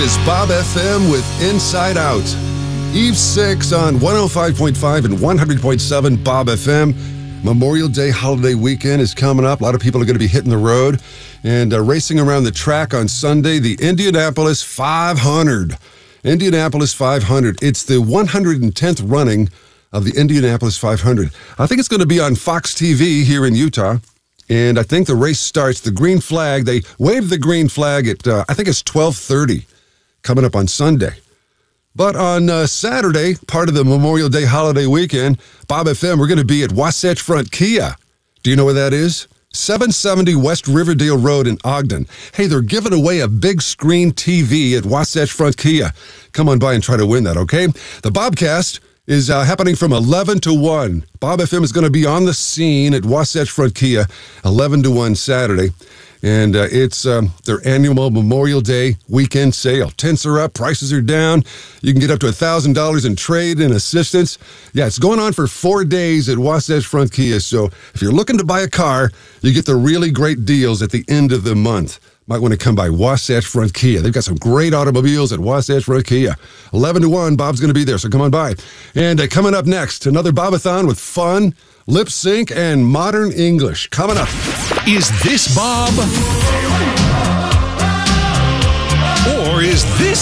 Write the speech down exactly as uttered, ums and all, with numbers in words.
Is Bob F M with Inside Out. Eve six on one oh five point five and one hundred point seven Bob F M. Memorial Day holiday weekend is coming up. A lot of people are going to be hitting the road and uh, racing around the track on Sunday. The Indianapolis five hundred. Indianapolis five hundred. It's the one hundred tenth running of the Indianapolis five hundred. I think it's going to be on Fox T V here in Utah. And I think the race starts, the green flag, they wave the green flag at, uh, I think it's twelve thirty. Coming up on Sunday. But on uh, Saturday, part of the Memorial Day holiday weekend, Bob F M, we're going to be at Wasatch Front Kia. Do you know where that is? seven seventy West Riverdale Road in Ogden. Hey, they're giving away a big screen T V at Wasatch Front Kia. Come on by and try to win that, okay? The Bobcast is uh, happening from eleven to one. Bob F M is going to be on the scene at Wasatch Front Kia, eleven to one Saturday. And uh, it's um, their annual Memorial Day weekend sale. Tents are up, prices are down. You can get up to one thousand dollars in trade and assistance. Yeah, it's going on for four days at Wasatch Front Kia. So if you're looking to buy a car, you get the really great deals at the end of the month. Might want to come by Wasatch Front Kia. They've got some great automobiles at Wasatch Front Kia. eleven to one, Bob's going to be there, so come on by. And uh, coming up next, another Bobathon with fun, lip sync, and modern English. Coming up. Is this Bob? Or is this